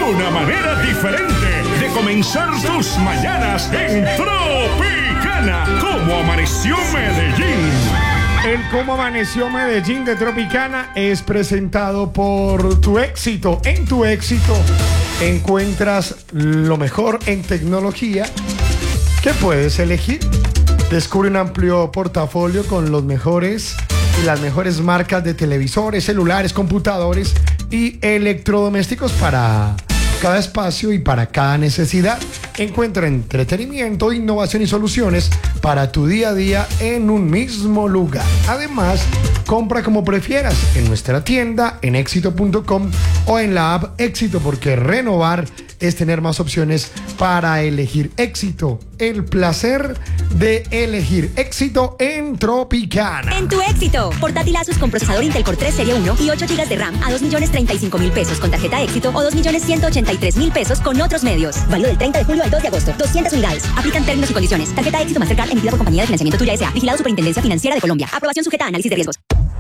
una manera diferente de comenzar tus mañanas en Tropicana. ¿Cómo amaneció Medellín? El Cómo Amaneció Medellín de Tropicana es presentado por Tu Éxito. En Tu Éxito encuentras lo mejor en tecnología que puedes elegir. Descubre un amplio portafolio con los mejores y las mejores marcas de televisores, celulares, computadores y electrodomésticos para cada espacio y para cada necesidad. Encuentra entretenimiento, innovación y soluciones para tu día a día en un mismo lugar. Además, compra como prefieras en nuestra tienda, en éxito.com o en la app Éxito, porque renovar es tener más opciones para elegir. Éxito, el placer de elegir. Éxito en Tropicana. En Tu Éxito, portátil Asus con procesador Intel Core 3 Serie 1 y 8 GB de RAM a 2.035.000 pesos con tarjeta Éxito o 2.183.000 pesos con otros medios. Válido del 30 de julio al 2 de agosto. 200 unidades. Aplican términos y condiciones. Tarjeta Éxito Mastercard emitida por Compañía de Financiamiento Tuya S.A. Vigilado Superintendencia Financiera de Colombia. Aprobación sujeta a análisis de riesgos.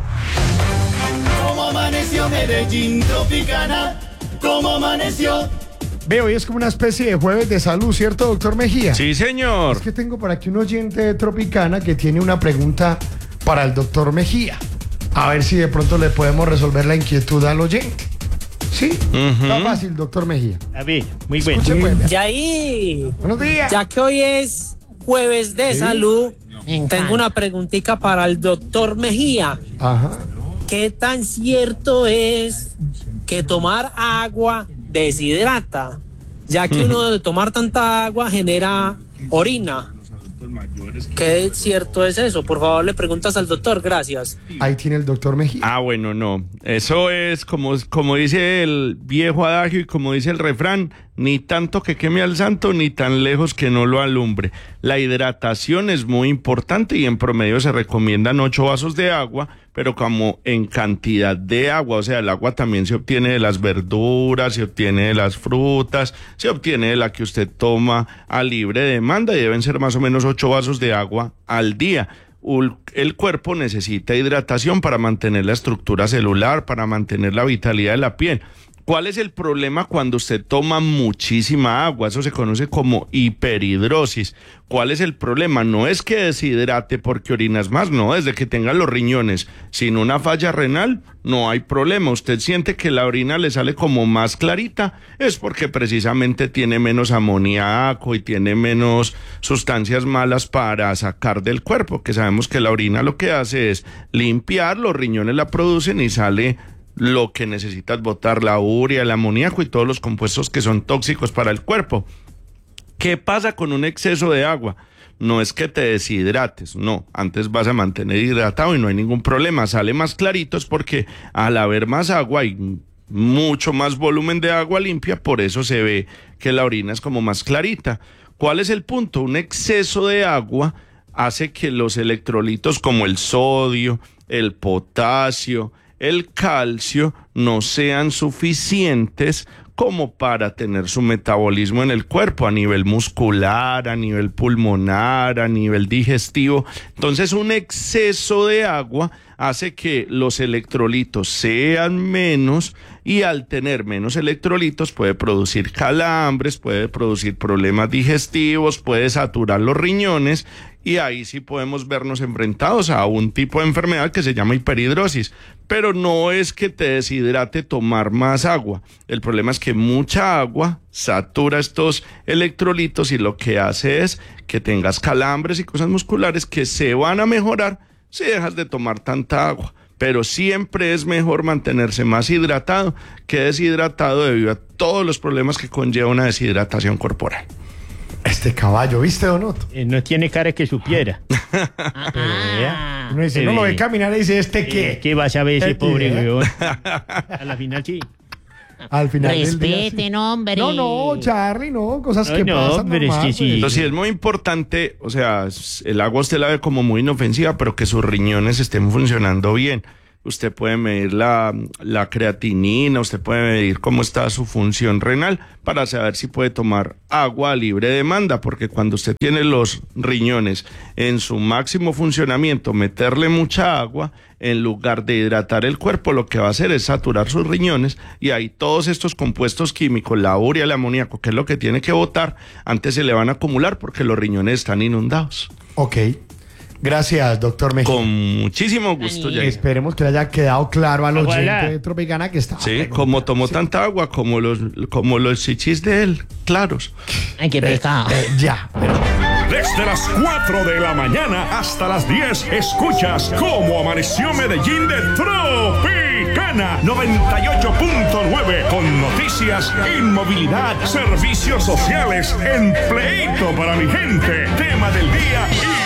¿Cómo amaneció Medellín, Tropicana? ¿Cómo amaneció? Veo, hoy es como una especie de jueves de salud, ¿cierto, doctor Mejía? Sí, señor. Es que tengo por aquí un oyente de Tropicana que tiene una pregunta para el doctor Mejía. A ver si de pronto le podemos resolver la inquietud al oyente. ¿Sí? Está fácil, doctor Mejía. A ver, muy bueno. Escuche, pues. Yair, Buenos días. ya que hoy es jueves de salud, tengo una preguntita para el doctor Mejía. Ajá. ¿Qué tan cierto es que tomar agua deshidrata? Ya que uno de tomar tanta agua genera orina. ¿Qué cierto es eso? Por favor, le preguntas al doctor. Gracias. Ahí tiene el doctor Mejía. Ah, bueno, no. Eso es como dice el viejo adagio y como dice el refrán, ni tanto que queme al santo, ni tan lejos que no lo alumbre. La hidratación es muy importante y en promedio se recomiendan 8 vasos de agua, pero como en cantidad de agua, o sea, el agua también se obtiene de las verduras, se obtiene de las frutas, se obtiene de la que usted toma a libre demanda y deben ser más o menos 8 vasos de agua al día. El cuerpo necesita hidratación para mantener la estructura celular, para mantener la vitalidad de la piel. ¿Cuál es el problema cuando usted toma muchísima agua? Eso se conoce como hiperhidrosis. ¿Cuál es el problema? No es que deshidrate porque orinas más, no, desde que tenga los riñones sin una falla renal, no hay problema. Usted siente que la orina le sale como más clarita, es porque precisamente tiene menos amoníaco y tiene menos sustancias malas para sacar del cuerpo, que sabemos que la orina lo que hace es limpiar, los riñones la producen y sale lo que necesitas botar, la urea, el amoníaco y todos los compuestos que son tóxicos para el cuerpo. ¿Qué pasa con un exceso de agua? No es que te deshidrates, no, antes vas a mantener hidratado y no hay ningún problema, sale más clarito, es porque al haber más agua hay mucho más volumen de agua limpia, por eso se ve que la orina es como más clarita. ¿Cuál es el punto? Un exceso de agua hace que los electrolitos como el sodio, el potasio, el calcio no sean suficientes como para tener su metabolismo en el cuerpo a nivel muscular, a nivel pulmonar, a nivel digestivo. Entonces, un exceso de agua hace que los electrolitos sean menos y al tener menos electrolitos puede producir calambres, puede producir problemas digestivos, puede saturar los riñones y ahí sí podemos vernos enfrentados a un tipo de enfermedad que se llama hiperhidrosis. Pero no es que te deshidrate tomar más agua. El problema es que mucha agua satura estos electrolitos y lo que hace es que tengas calambres y cosas musculares que se van a mejorar si dejas de tomar tanta agua. Pero siempre es mejor mantenerse más hidratado que deshidratado debido a todos los problemas que conlleva una deshidratación corporal. Este caballo, ¿viste, Don Otto? No tiene cara que supiera. Uno dice, no lo ve caminar y dice, ¿este qué? ¿Qué vas a ver ese pobre weón? A la final sí. Al final del día, Respeten, hombre. No, Charlie, no, cosas que pasan. Pero normal, es que sí. Entonces sí es muy importante, o sea, el agua usted la ve como muy inofensiva, pero que sus riñones estén funcionando bien. usted puede medir la creatinina, usted puede medir cómo está su función renal para saber si puede tomar agua a libre demanda, porque cuando usted tiene los riñones en su máximo funcionamiento, meterle mucha agua, en lugar de hidratar el cuerpo, lo que va a hacer es saturar sus riñones, y ahí todos estos compuestos químicos, la urea, el amoníaco, que es lo que tiene que botar, antes se le van a acumular porque los riñones están inundados. Ok. Gracias, doctor Mejía. Con muchísimo gusto, Yair. Esperemos que le haya quedado claro al oyente de Tropicana que está. Sí, como tomó tanta agua, como los chichis de él, claros. Ay, qué pecado. Ya. Desde las 4 de la mañana hasta las 10, escuchas Cómo Amaneció Medellín de Tropicana 98.9, con noticias, inmovilidad, servicios sociales, empleito para mi gente, tema del día y